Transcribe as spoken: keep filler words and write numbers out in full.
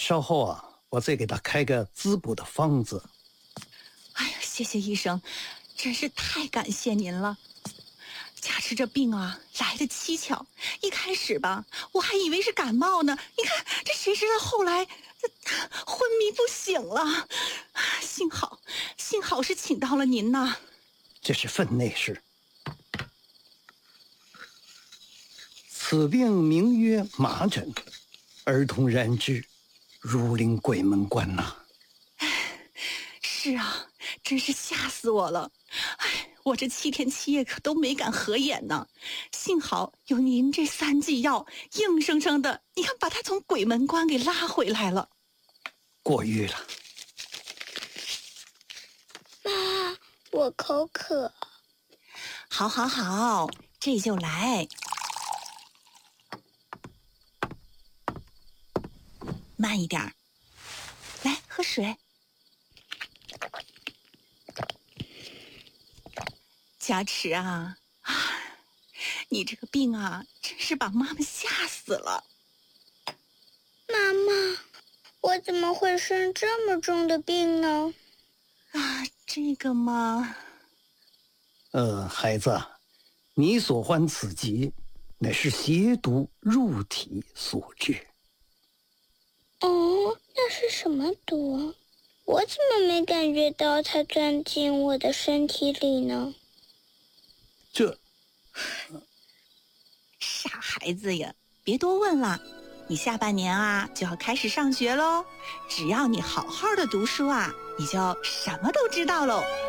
稍后啊，我再给他开个滋补的方子。 哎呀，谢谢医生，真是太感谢您了。嘉池这病啊，来得蹊跷。一开始吧，我还以为是感冒呢。你看，这谁知道后来昏迷不醒了。幸好，幸好是请到了您呐。 这是分内事。此病名曰麻疹，儿童染之，如临鬼门关呐、啊。 是啊，真是吓死我了。哎，我这七天七夜可都没敢合眼呢。幸好有您这三剂药，硬生生的，你看把他从鬼门关给拉回来了。 过誉了。 妈，我口渴。 好好好，这就来。慢一点，来喝水。嘉池啊，啊，你这个病啊，真是把妈妈吓死了。 妈妈，我怎么会生这么重的病呢？ 啊，这个嘛， 呃，孩子，你所患此疾，乃是邪毒入体所致。 哦，那是什么毒？我怎么没感觉到它钻进我的身体里呢？ 这， 傻孩子呀，别多问了。你下半年啊就要开始上学喽，只要你好好的读书啊，你就什么都知道喽。